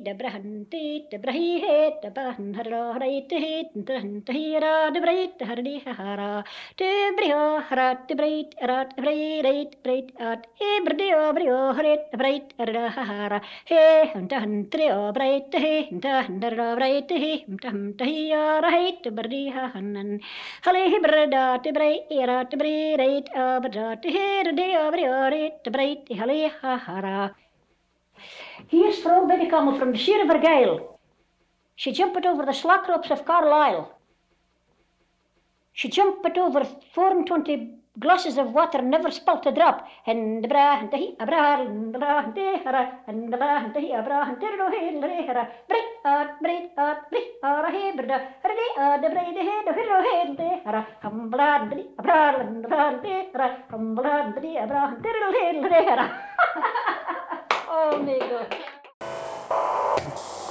de brahanti, de brahi, de bahan hara, hara, de brait, hardi hara, de brio, hara, de brait, rat, brait, at, brio, hret, brait, hara, he, trio, brait, he, brait, he, right, berdi hanan, hale brada, de brait, rat, brait, abra, de here, de abria, brait, hale hara. Here's Frau Bennekamel from the Shire Vergeil. She jumped over the slack ropes of Carlisle. She jumped over 24 glasses of water, never spilt a drop. And the bra and the he abra and the bra and the hara and the bra and the he abra and the he hara break ara he brada hara the braid he the hero he the hara come bra and the abra and the bra and the hara come bra and the abra and the hara. Oh my God.